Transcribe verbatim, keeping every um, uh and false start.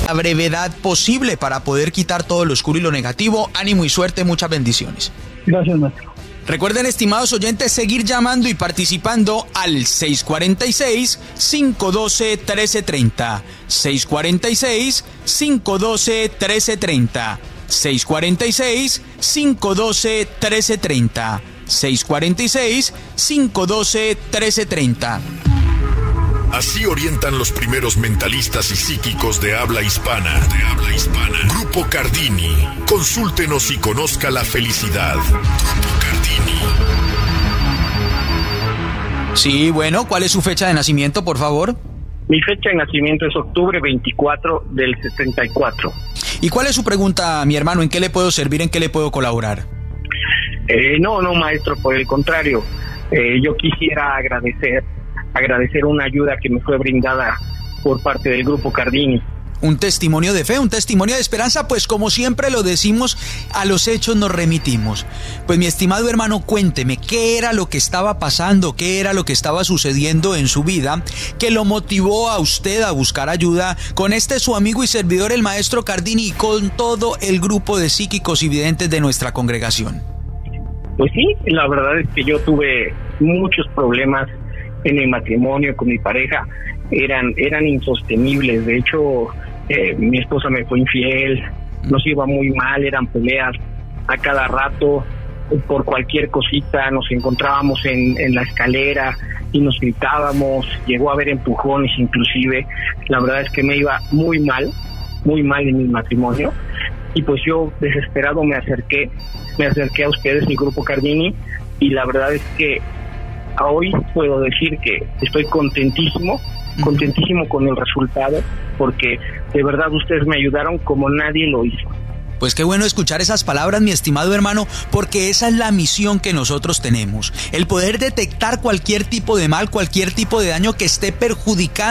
la brevedad posible para poder quitar todo lo oscuro y lo negativo. Ánimo y suerte, muchas bendiciones. Gracias, maestro. Recuerden, estimados oyentes, seguir llamando y participando al seis cuatro seis, cinco uno dos, uno tres tres cero. seis cuatro seis, cinco uno dos, uno tres tres cero. seis cuatro seis, cinco uno dos, uno tres tres cero. seis cuatro seis, cinco uno dos, uno tres tres cero. Así orientan los primeros mentalistas y psíquicos de habla hispana. De habla hispana. Grupo Cardini. Consúltenos y conozca la felicidad. Grupo Cardini. Sí, bueno, ¿cuál es su fecha de nacimiento, por favor? Mi fecha de nacimiento es octubre veinticuatro del setenta y cuatro. ¿Y cuál es su pregunta, mi hermano? ¿En qué le puedo servir? ¿En qué le puedo colaborar? Eh, no, no, maestro, por el contrario. Eh, yo quisiera agradecer, agradecer una ayuda que me fue brindada por parte del Grupo Cardini. Un testimonio de fe, un testimonio de esperanza, pues como siempre lo decimos, a los hechos nos remitimos. Pues mi estimado hermano, cuénteme, ¿qué era lo que estaba pasando? ¿Qué era lo que estaba sucediendo en su vida que lo motivó a usted a buscar ayuda con este su amigo y servidor, el maestro Cardini, y con todo el grupo de psíquicos y videntes de nuestra congregación? Pues sí, la verdad es que yo tuve muchos problemas en el matrimonio con mi pareja. Eran, eran insostenibles. De hecho, eh, mi esposa me fue infiel, nos iba muy mal, eran peleas a cada rato, por cualquier cosita nos encontrábamos en, en la escalera y nos gritábamos, llegó a haber empujones inclusive. La verdad es que me iba muy mal, muy mal en mi matrimonio, y pues yo desesperado me acerqué, me acerqué a ustedes, mi Grupo Cardini, y la verdad es que hoy puedo decir que estoy contentísimo, contentísimo con el resultado, porque de verdad ustedes me ayudaron como nadie lo hizo. Pues qué bueno escuchar esas palabras, mi estimado hermano, porque esa es la misión que nosotros tenemos, el poder detectar cualquier tipo de mal, cualquier tipo de daño que esté perjudicando